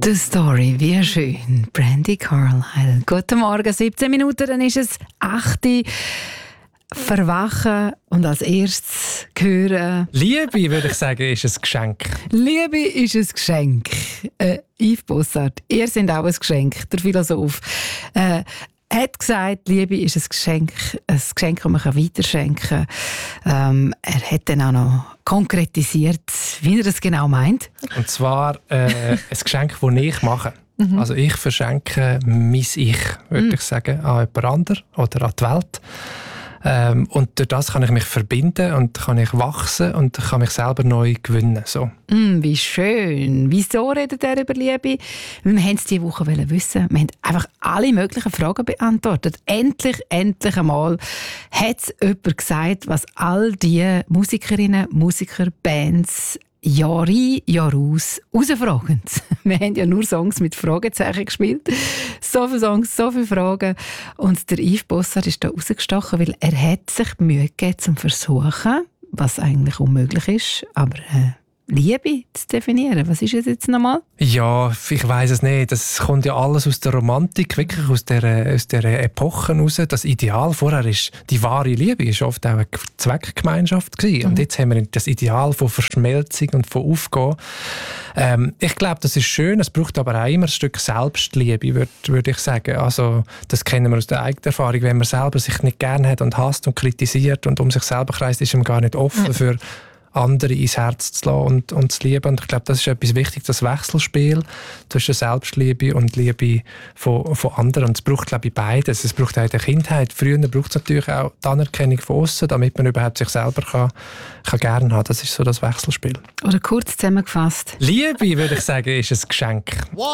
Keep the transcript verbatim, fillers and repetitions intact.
The Story, wie schön. Brandi Carlile. Guten Morgen, siebzehn Minuten, dann ist es acht Uhr. Verwachen und als erstes hören. Liebe, würde ich sagen, ist ein Geschenk. Liebe ist ein Geschenk. Äh, Yves Bossart, ihr seid auch ein Geschenk, der Philosoph. Äh, hat gesagt, Liebe ist ein Geschenk, ein Geschenk, das man weiterschenken kann. Ähm, er hat dann auch noch konkretisiert, wie er das genau meint. Und zwar äh, ein Geschenk, das ich mache. Mhm. Also ich verschenke mein Ich, würde mhm. ich sagen, an jemand anderen oder an die Welt. Ähm, und durch das kann ich mich verbinden und kann ich wachsen und kann mich selber neu gewinnen. So. Mm, wie schön. Wieso redet er über Liebe? Wir wollten es diese Woche wissen. Wir haben einfach alle möglichen Fragen beantwortet. Endlich, endlich einmal hat es jemand gesagt, was all die Musikerinnen, Musiker, Bands Jahr ein, Jahr aus herausfragen. Wir haben ja nur Songs mit Fragezeichen gespielt. So viele Songs, so viele Fragen. Und der Yves Bossart ist da rausgestochen, weil er hat sich Mühe gegeben zum Versuchen, was eigentlich unmöglich ist, aber äh, Liebe zu definieren. Was ist es jetzt nochmal? Ja, ich weiss es nicht. Das kommt ja alles aus der Romantik, wirklich aus der, aus der Epoche raus. Das Ideal vorher ist, die wahre Liebe ist oft auch eine Zweckgemeinschaft gewesen. Mhm. Und jetzt haben wir das Ideal von Verschmelzung und von Aufgehen. Ähm, ich glaube, das ist schön. Es braucht aber auch immer ein Stück Selbstliebe, würde würd ich sagen. Also, das kennen wir aus der eigenen Erfahrung. Wenn man selber sich nicht gerne hat und hasst und kritisiert und um sich selber kreist, ist man gar nicht offen mhm. für andere ins Herz zu lassen und, und zu lieben. Und ich glaube, das ist etwas Wichtiges, das Wechselspiel zwischen Selbstliebe und Liebe von, von anderen. Und es braucht, glaube ich, beides. Es braucht auch in der Kindheit. Früher braucht es natürlich auch die Anerkennung von außen, damit man überhaupt sich selber kann, kann gerne haben. Das ist so das Wechselspiel. Oder kurz zusammengefasst. Liebe, würde ich sagen, ist ein Geschenk.